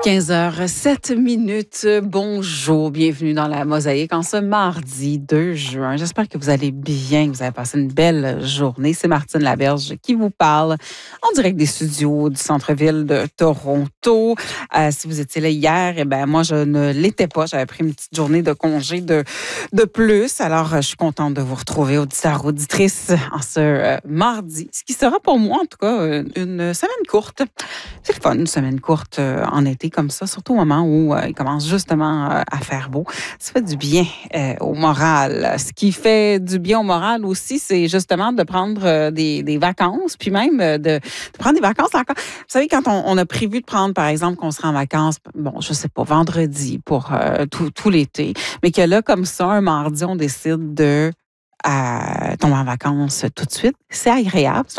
15h07. Bonjour, bienvenue dans la Mosaïque en ce mardi 2 juin. J'espère que vous allez bien, que vous avez passé une belle journée. C'est Martine Laberge qui vous parle en direct des studios du centre-ville de Toronto. Si vous étiez là hier, moi, je ne l'étais pas. J'avais pris une petite journée de congé de plus. Alors, je suis contente de vous retrouver, auditeurs, auditrices, en ce mardi. Ce qui sera pour moi, en tout cas, une semaine courte. C'est le fun, une semaine courte en été comme ça, surtout au moment où il commence justement à faire beau. Ça fait du bien au moral. Ce qui fait du bien au moral aussi, c'est justement de prendre des vacances, puis même de prendre des vacances encore. Vous savez, quand on a prévu de prendre, par exemple, qu'on sera en vacances, bon, je sais pas, vendredi pour tout l'été, mais que là, comme ça, un mardi, on décide de tomber en vacances tout de suite, c'est agréable.